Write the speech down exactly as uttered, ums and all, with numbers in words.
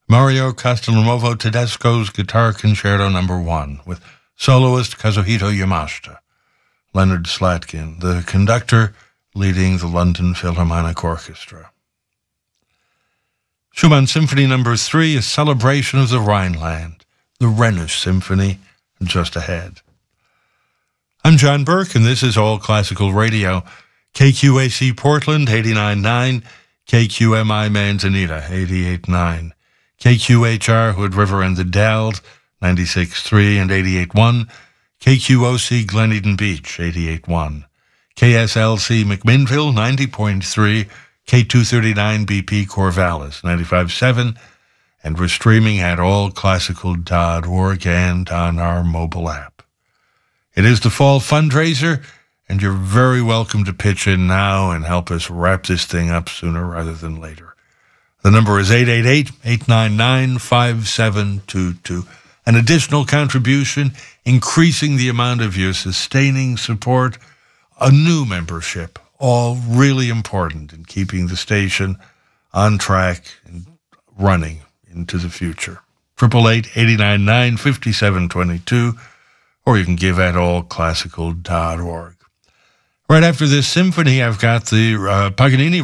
Mario Castelnuovo Tedesco's Guitar Concerto Number One with soloist Kazuhito Yamashita. Leonard Slatkin, the conductor, leading the London Philharmonic Orchestra. Schumann Symphony Number Three, a celebration of the Rhineland, the Rhenish Symphony, just ahead. I'm John Burke, and this is All Classical Radio. K Q A C Portland, eighty-nine point nine, K Q M I Manzanita, eighty-eight point nine, K Q H R Hood River and the Dalles, ninety-six point three and eighty-eight point one, K Q O C Glen Eden Beach, eighty-eight point one, K S L C McMinnville, ninety point three, K two thirty-nine B P Corvallis, ninety-five point seven, and we're streaming at all classical dot org and on our mobile app. It is the fall fundraiser, and you're very welcome to pitch in now and help us wrap this thing up sooner rather than later. The number is eight eight eight, eight nine nine, five seven two two. An additional contribution, increasing the amount of your sustaining support, a new membership, all really important in keeping the station on track and running into the future. Triple eight, eight nine nine, five seven two two, or you can give at all classical dot org. Right after this symphony, I've got the uh, Paganini